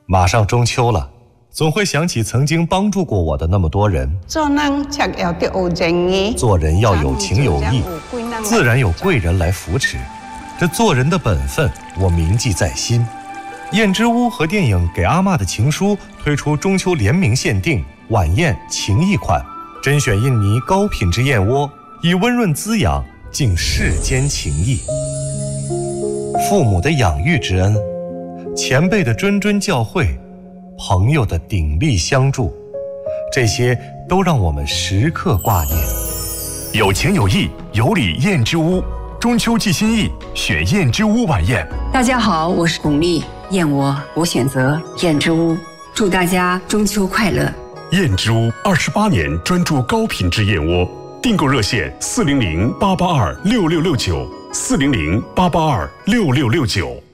马上中秋了，总会想起曾经帮助过我的那么多人。 做人才要得有情义， 做人要有情有义，自然有贵人来扶持。这做人的本分，我铭记在心。燕之屋和电影《给阿嬷的情书》推出中秋联名限定晚宴情谊款，甄选印尼高品质燕窝，以温润滋养敬世间情谊。父母的养育之恩，前辈的谆谆教诲，朋友的鼎力相助，这些都让我们时刻挂念。 有情有义，有礼燕之屋，中秋寄心意，选燕之屋晚宴。 大家好，我是巩俐，燕窝我选择燕之屋，祝大家中秋快乐。 燕之屋28年专注高品质燕窝，订购热线400-882-6669，400-882-6669。